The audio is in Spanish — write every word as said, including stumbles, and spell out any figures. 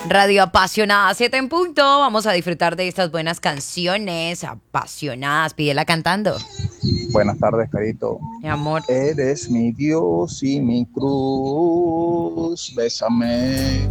Radio Apasionada, siete en punto. Vamos a disfrutar de estas buenas canciones apasionadas. Pídela cantando. Buenas tardes, Carito. Mi amor. Eres mi Dios y mi cruz. Bésame